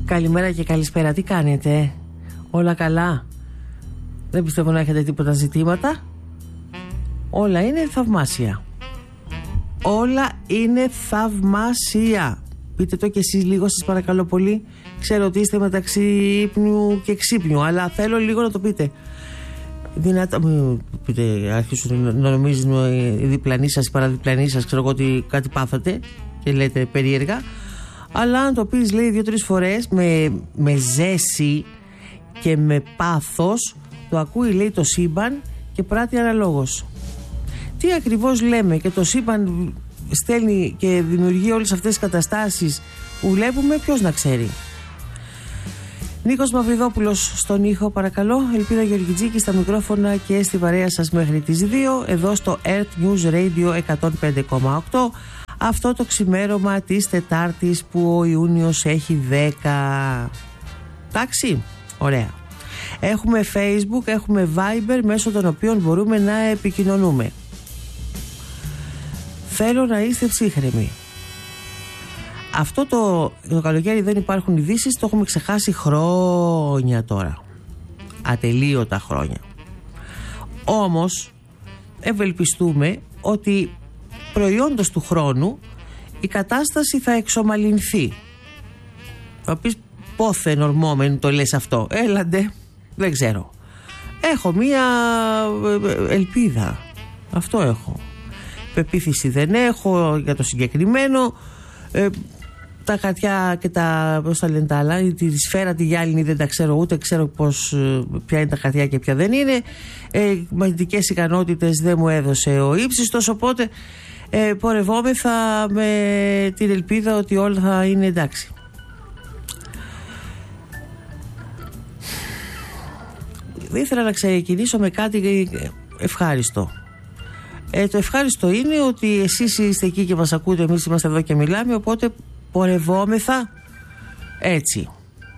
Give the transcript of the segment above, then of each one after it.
Καλημέρα και καλησπέρα, τι κάνετε? Όλα καλά? Δεν πιστεύω να έχετε τίποτα ζητήματα. Όλα είναι θαυμάσια. Όλα είναι θαυμάσια. Πείτε το κι εσείς λίγο, σας παρακαλώ πολύ. Ξέρω ότι είστε μεταξύ ύπνου και ξύπνιου, αλλά θέλω λίγο να το πείτε δυνατά. Μην πείτε, αρχίσουν να νομίζουν οι διπλανοί σας, οι παραδιπλανοί σας, ξέρω εγώ ότι κάτι πάθατε και λέτε περίεργα. Αλλά αν το πεις, λέει, 2-3 φορές με ζέση και με πάθος, το ακούει, λέει, το σύμπαν και πράττει αναλόγως. Τι ακριβώς λέμε και το σύμπαν στέλνει και δημιουργεί όλες αυτές τις καταστάσεις που βλέπουμε, ποιος να ξέρει. Νίκος Μαυριδόπουλος στον ήχο, παρακαλώ. Ελπίδα Γεωργιτζίκη στα μικρόφωνα και στη παρέα σας μέχρι τις 2, εδώ στο Earth News Radio 105,8. Αυτό το ξημέρωμα της Τετάρτης που ο Ιούνιος έχει 10. Εντάξει, ωραία. Έχουμε Facebook, έχουμε Viber, μέσω των οποίων μπορούμε να επικοινωνούμε. Θέλω να είστε ψύχρεμοι. Αυτό το καλοκαίρι δεν υπάρχουν ειδήσεις, το έχουμε ξεχάσει χρόνια τώρα. Ατελείωτα χρόνια. Όμως ευελπιστούμε ότι προϊόντος του χρόνου η κατάσταση θα εξομαλυνθεί. Θα πεις, πόθεν ορμόμενο το λες αυτό? Έλαντε, δεν ξέρω. Έχω μία ελπίδα. Αυτό έχω. Πεποίθηση δεν έχω για το συγκεκριμένο. Τα χαρτιά και τα, πώς τα λένε τα άλλα, τη σφαίρα τη γυάλινη δεν τα ξέρω, ούτε ξέρω ποια είναι τα χαρτιά και ποια δεν είναι. Μαθητικές ικανότητες δεν μου έδωσε ο ύψιστος, οπότε πορευόμεθα με την ελπίδα ότι όλα θα είναι εντάξει. Δεν ήθελα να ξεκινήσω με κάτι ευχάριστο. Το ευχάριστο είναι ότι εσείς είστε εκεί και μας ακούτε, εμείς είμαστε εδώ και μιλάμε, οπότε πορευόμεθα έτσι.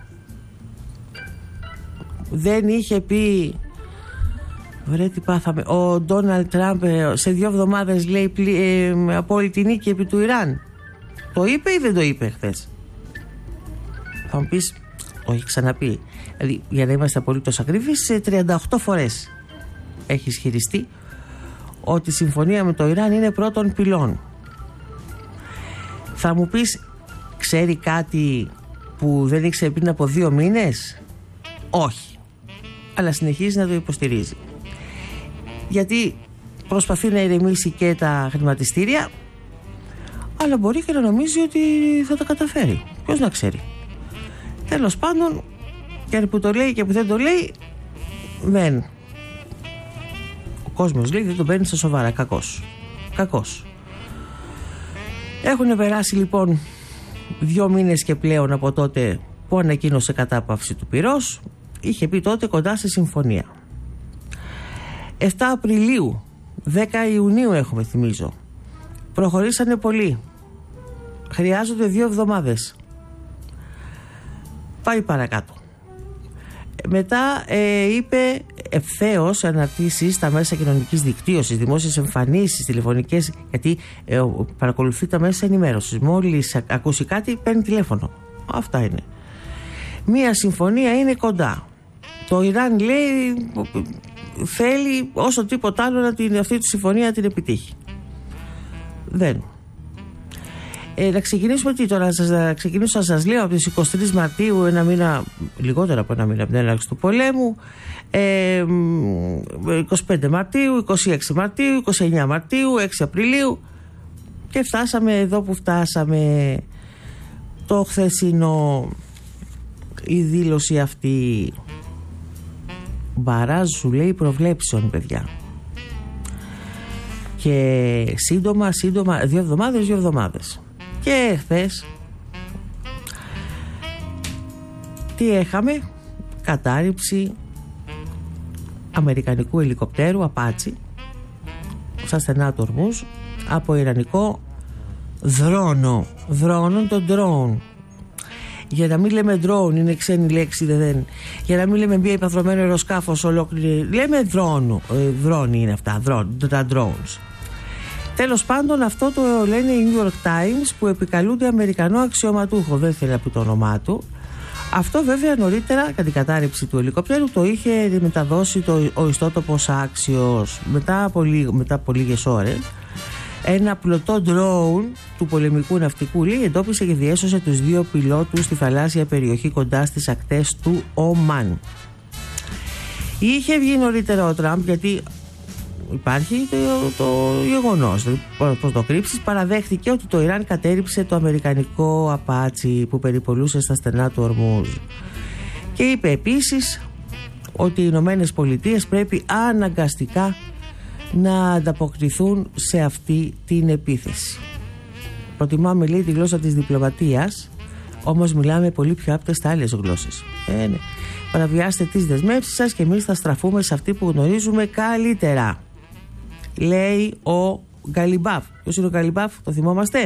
Δεν είχε πει, ωραία τι πάθαμε, ο Ντόναλντ Τραμπ σε 2 εβδομάδες, λέει, απόλυτη νίκη επί του Ιράν? Το είπε ή δεν το είπε χθες? Θα μου πεις, το έχει ξαναπεί. Δηλαδή, για να είμαστε απολύτως ακριβείς, 38 φορές έχει ισχυριστεί ότι η συμφωνία με το Ιράν είναι πρώτων πυλών. Θα μου πεις, ξέρει κάτι που δεν ήξερε πριν από 2 μήνες? Όχι. Αλλά συνεχίζει να το υποστηρίζει. Γιατί προσπαθεί να ηρεμήσει και τα χρηματιστήρια, αλλά μπορεί και να νομίζει ότι θα τα καταφέρει. Ποιος να ξέρει. Τέλος πάντων, και που το λέει και που δεν το λέει, δεν. Ο κόσμος, λέει, δεν τον παίρνει στα σοβαρά. Κακός. Έχουν περάσει λοιπόν 2 μήνες και πλέον από τότε που ανακοίνωσε κατάπαυση του πυρός. Είχε πει τότε κοντά στη συμφωνία. 7 Απριλίου, 10 Ιουνίου έχουμε, θυμίζω. Προχωρήσανε πολύ. Χρειάζονται 2 εβδομάδες. Πάει παρακάτω. Μετά είπε ευθέως σε αναρτήσεις στα μέσα κοινωνικής δικτύωσης, δημόσιες εμφανίσεις, τηλεφωνικές, γιατί παρακολουθεί τα μέσα ενημέρωσης. Μόλις ακούσει κάτι παίρνει τηλέφωνο. Αυτά είναι. Μία συμφωνία είναι κοντά. Το Ιράν, λέει, θέλει όσο τίποτα άλλο αυτή τη συμφωνία να την επιτύχει. Δεν. Να ξεκινήσουμε τι τώρα? Να ξεκινήσω να σας λέω από τις 23 Μαρτίου, ένα μήνα, λιγότερο από ένα μήνα από την έναρξη του πολέμου, 25 Μαρτίου, 26 Μαρτίου, 29 Μαρτίου, 6 Απριλίου και φτάσαμε εδώ που φτάσαμε. Το χθεσινό, η δήλωση αυτή, μπαράζ, σου λέει, προβλέψεων, παιδιά. Και σύντομα, 2 εβδομάδες. Και χθες τι έχαμε? Κατάρριψη αμερικανικού ελικοπτέρου Apache στα στενά του Ορμούζ από ιρανικό δρόνο. Το drone. Για να μην λέμε drone, είναι ξένη λέξη, δεν. Για να μην λέμε μια υπαθρωμένο αεροσκάφος ολόκληρη, λέμε δρόνοι είναι αυτά, τα drones. Τέλος πάντων, αυτό το λένε οι New York Times, που επικαλούνται Αμερικανό αξιωματούχο. Δεν θέλει να πει το όνομά του, Αυτό βέβαια νωρίτερα, κατά την κατάρρευση του ελικόπτερου, το είχε μεταδώσει ο ιστότοπος Άξιος. Μετά από λίγες ώρες, ένα πλωτό ντρόουν του πολεμικού ναυτικού, λέει, εντόπισε και διέσωσε τους 2 πιλότους στη θαλάσσια περιοχή κοντά στις ακτές του Ομάν. Είχε βγει νωρίτερα ο Τραμπ, γιατί υπάρχει το γεγονός, πώς το κρύψεις, παραδέχθηκε ότι το Ιράν κατέρριψε το αμερικανικό Απάτσι που περιπολούσε στα στενά του Ορμούζ. Και είπε επίσης ότι οι Ηνωμένες Πολιτείες πρέπει αναγκαστικά να ανταποκριθούν σε αυτή την επίθεση. Προτιμάμε, λέει, τη γλώσσα της διπλωματίας, όμως μιλάμε πολύ πιο άπτες στα άλλες γλώσσες. Ναι. Παραβιάστε τις δεσμεύσεις σας και εμείς θα στραφούμε σε αυτή που γνωρίζουμε καλύτερα, λέει ο Γκαλιμπάφ. Ποιος είναι ο Γκαλιμπάφ, το θυμόμαστε?